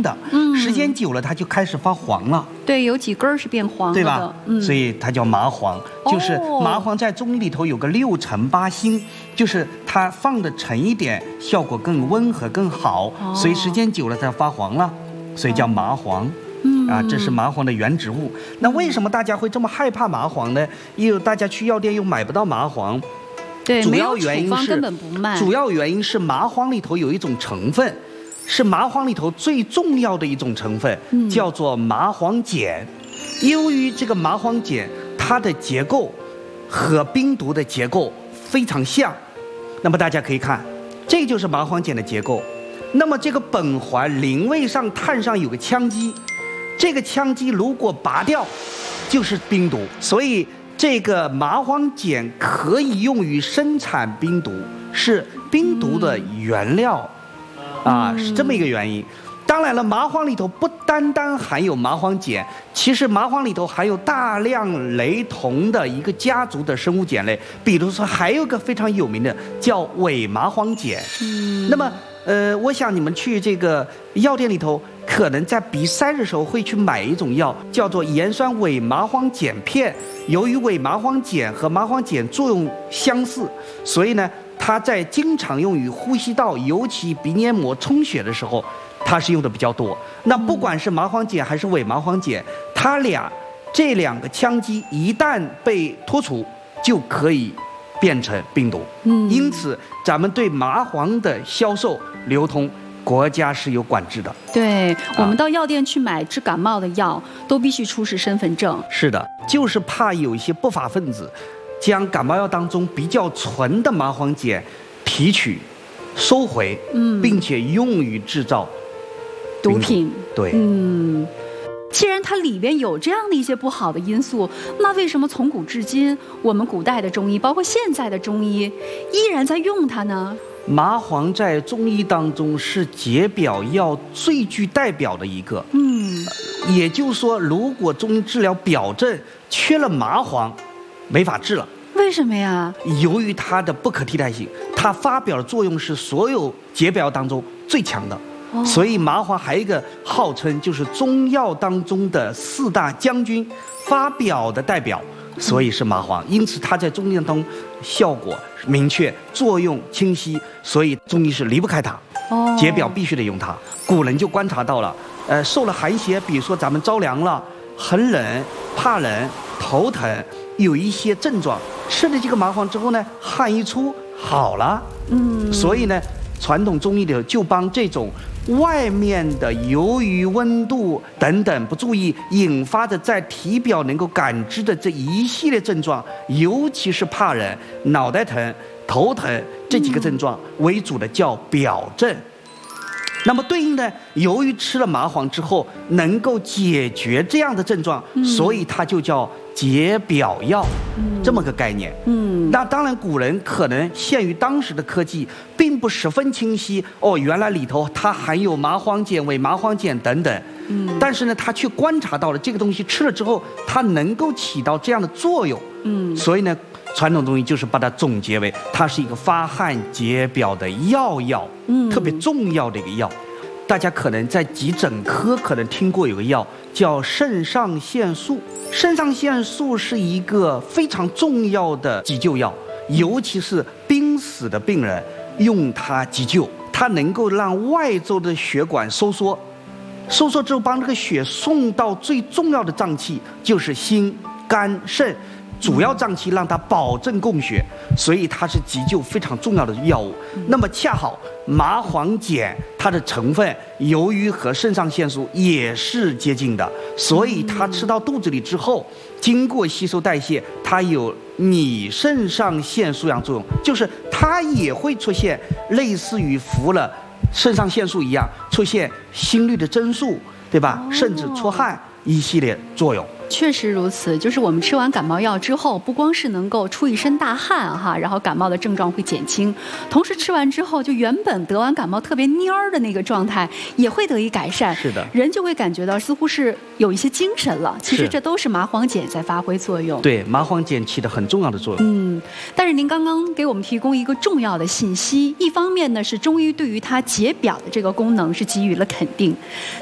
的，时间久了它就开始发黄了。 对，有几根是变黄了的， 对吧？所以它叫麻黄。就是麻黄在中医里头有个6沉8辛，就是它放的沉一点，效果更温和更好，所以时间久了它发黄了，所以叫麻黄。这是麻黄的原植物。那为什么大家会这么害怕麻黄呢？因为大家去药店又买不到麻黄。 对， 主要原因是根本不卖。 主要原因是麻黄里头有一种成分，是麻黄里头最重要的一种成分，叫做麻黄碱。由于这个麻黄碱，它的结构和冰毒的结构非常像，那么大家可以看，这就是麻黄碱的结构。那么这个苯环临位上碳上有个羟基，这个羟基如果拔掉，就是冰毒。所以这个麻黄碱可以用于生产冰毒，是冰毒的原料，是这么一个原因。当然了，麻黄里头不单单含有麻黄碱，其实麻黄里头含有大量雷同的一个家族的生物碱类，比如说还有个非常有名的叫伪麻黄碱。那么我想你们去这个药店里头，可能在鼻塞的时候会去买一种药，叫做盐酸伪麻黄碱片。由于伪麻黄碱和麻黄碱作用相似，所以呢，它在经常用于呼吸道，尤其鼻黏膜充血的时候，它是用的比较多。那不管是麻黄碱还是伪麻黄碱，这两个羟基一旦被脱除，就可以变成病毒。因此咱们对麻黄的销售流通，国家是有管制的。 对，我们到药店去买治感冒的药，都必须出示身份证。 是的，就是怕有一些不法分子将感冒药当中比较纯的麻黄碱提取、收回，并且用于制造毒品。 对， 既然它里边有这样的一些不好的因素，那为什么从古至今，我们古代的中医，包括现在的中医，依然在用它呢？ 麻黄在中医当中是解表药最具代表的一个。也就是说，如果中医治疗表症缺了麻黄，没法治了。 为什么呀？ 由于它的不可替代性，它发表的作用是所有解表药当中最强的。所以麻黄还有一个号称就是中药当中的4大将军，发表的代表，所以是麻黄。因此它在中医当中效果明确，作用清晰，所以中医是离不开它。解表必须得用它。古人就观察到了，受了寒邪，比如说咱们着凉了，很冷、怕冷、头疼，有一些症状，吃了这个麻黄之后呢，汗一出好了。所以呢，传统中医里就帮这种外面的由于温度等等不注意引发的在体表能够感知的这一系列症状，尤其是怕冷、脑袋疼、头疼这几个症状为主的叫表症。那么对应的，由于吃了麻黄之后能够解决这样的症状，所以它就叫解表药，这么个概念。那当然古人可能限于当时的科技并不十分清晰，原来里头它含有麻黄碱、伪麻黄碱等等。但是呢，他却观察到了这个东西吃了之后，它能够起到这样的作用。所以呢，传统中医就是把它总结为它是一个发汗解表的药，特别重要的一个药。大家可能在急诊科可能听过有个药叫肾上腺素。肾上腺素是一个非常重要的急救药，尤其是濒死的病人用它急救，它能够让外周的血管收缩，收缩之后帮这个血送到最重要的脏器，就是心、肝、肾主要脏器，让它保证供血，所以它是急救非常重要的药物。那么恰好麻黄碱它的成分由于和肾上腺素也是接近的，所以它吃到肚子里之后，经过吸收代谢，它有拟肾上腺素样作用，就是它也会出现类似于服了肾上腺素一样，出现心率的增速，对吧？甚至出汗一系列作用。 确实如此，就是我们吃完感冒药之后，不光是能够出一身大汗哈，然后感冒的症状会减轻，同时吃完之后，就原本得完感冒特别蔫儿的那个状态也会得以改善。 是的， 人就会感觉到似乎是有一些精神了。其实这都是麻黄碱在发挥作用。 对，麻黄碱起的很重要的作用。 但是您刚刚给我们提供一个重要的信息，一方面呢是中医对于它解表的这个功能是给予了肯定。